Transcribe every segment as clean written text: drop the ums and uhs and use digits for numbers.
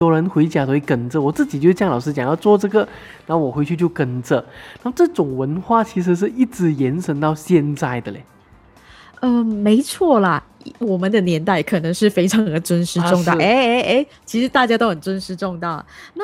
多人回家都会跟着，我自己就这样，老师讲要做这个，然后我回去就跟着，然后这种文化其实是一直延伸到现在的嘞。 没错啦，我们的年代可能是非常的尊师重道，其实大家都很尊师重道。那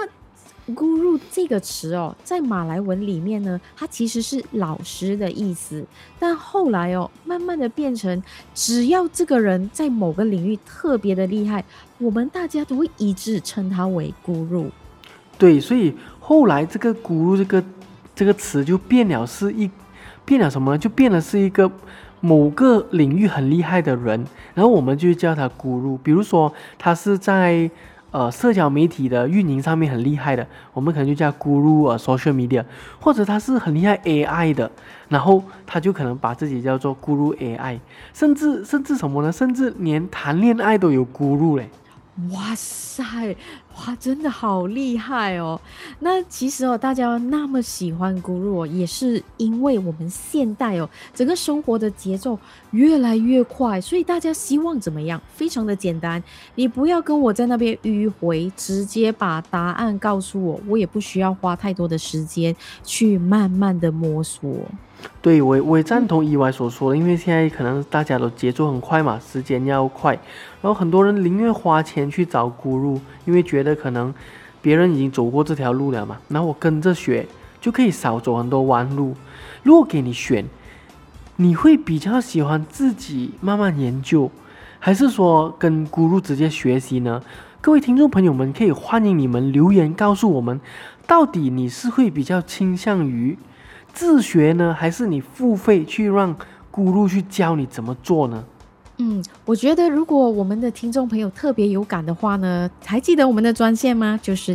guru 这个词哦，在马来文里面呢，它其实是老师的意思，但后来哦，慢慢的变成只要这个人在某个领域特别的厉害，我们大家都会一致称他为 guru。 对，所以后来这个 guru 这个词就变了什么呢？就变了是一个某个领域很厉害的人，然后我们就叫他 guru。比如说他是在社交媒体的运营上面很厉害的，我们可能就叫 guru social media， 或者他是很厉害 AI 的，然后他就可能把自己叫做 guru AI， 甚至什么呢？甚至连谈恋爱都有 guru 嘞。 哇塞，哇，真的好厉害哦！那其实哦，大家那么喜欢 guru 也是因为我们现代哦，整个生活的节奏越来越快，所以大家希望怎么样？非常的简单，你不要跟我在那边迂回，直接把答案告诉我，我也不需要花太多的时间去慢慢的摸索。 对，我也赞同意外所说的，因为现在可能大家都节奏很快嘛，时间要快，然后很多人宁愿花钱去找 guru，因为觉得可能别人已经走过这条路了嘛，然后我跟着学就可以少走很多弯路。如果给你选，你会比较喜欢自己慢慢研究，还是说跟 guru 直接学习呢？各位听众朋友们，可以欢迎你们留言告诉我们，到底你是会比较倾向于自学呢，还是你付费去让 guru 去教你怎么做呢？ 我觉得如果我们的听众朋友特别有感的话呢，还记得我们的专线吗？就是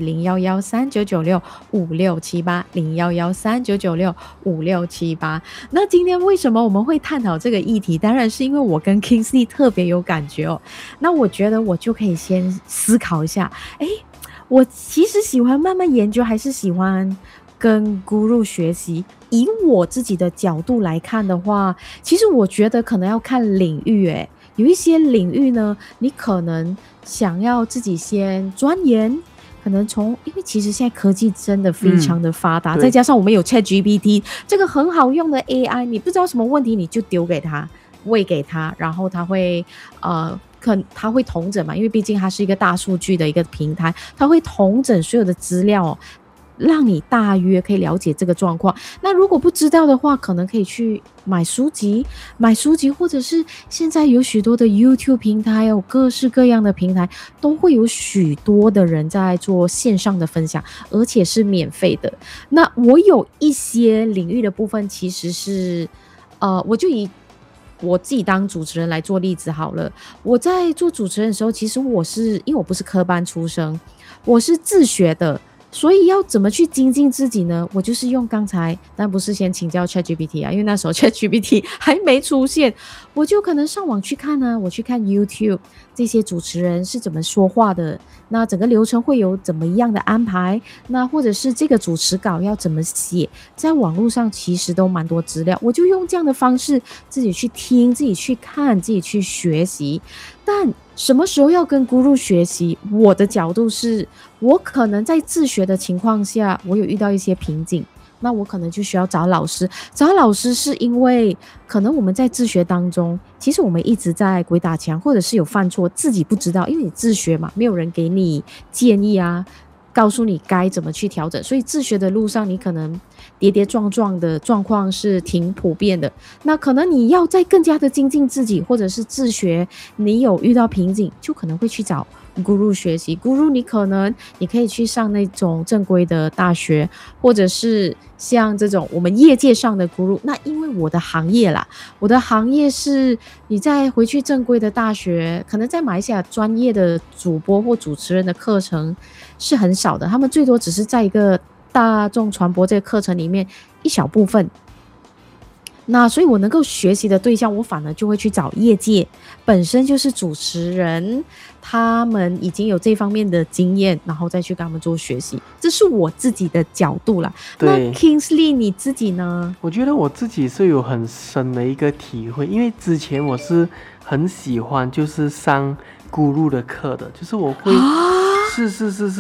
01139965678，01139965678。那今天为什么我们会探讨这个议题？当然是因为我跟 Kingsley 特别有感觉哦。那我觉得我就可以先思考一下，我其实喜欢慢慢研究，还是喜欢跟 guru 学习？以我自己的角度来看的话，其实我觉得可能要看领域。有一些领域呢，你可能想要自己先钻研，可能因为其实现在科技真的非常的发达，再加上我们有 ChatGPT 这个很好用的 AI， 你不知道什么问题你就丢给他，喂给他，然后他会他会统整嘛，因为毕竟它是一个大数据的一个平台，它会统整所有的资料让你大约可以了解这个状况。那如果不知道的话，可能可以去买书籍，或者是现在有许多的 YouTube 平台，有各式各样的平台，都会有许多的人在做线上的分享，而且是免费的。那我有一些领域的部分，其实是我就以我自己当主持人来做例子好了。我在做主持人的时候，其实因为我不是科班出身，我是自学的。所以要怎么去精进自己呢？我就是用刚才，但不是先请教 ChatGPT 因为那时候 ChatGPT 还没出现，我就可能上网去看我去看 YouTube 这些主持人是怎么说话的，那整个流程会有怎么样的安排，那或者是这个主持稿要怎么写，在网络上其实都蛮多资料，我就用这样的方式自己去听，自己去看，自己去学习。但什么时候要跟 guru 学习？我的角度是，我可能在自学的情况下，我有遇到一些瓶颈，那我可能就需要找老师。找老师是因为可能我们在自学当中，其实我们一直在鬼打墙，或者是有犯错，自己不知道，因为你自学嘛，没有人给你建议告诉你该怎么去调整，所以自学的路上你可能跌跌撞撞的状况是挺普遍的。那可能你要再更加的精进自己，或者是自学，你有遇到瓶颈，就可能会去找 guru 学习。guru 你可以去上那种正规的大学，或者是像这种我们业界上的 guru。那因为我的行业是你再回去正规的大学，可能在马来西亚专业的主播或主持人的课程是很少的，他们最多只是在一个大众传播这个课程里面一小部分。那所以我能够学习的对象，我反而就会去找业界本身就是主持人，他们已经有这方面的经验，然后再去跟他们做学习。这是我自己的角度啦。那 Kingsley 你自己呢？ 我觉得我自己是有很深的一个体会，因为之前我是很喜欢就是上 guru 的课的，就是我会是